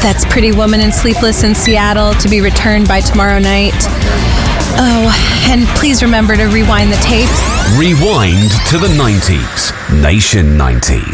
That's Pretty Woman and Sleepless in Seattle, to be returned by tomorrow night. Oh, and please remember to rewind the tape. Rewind to the 90s. Nation 90s.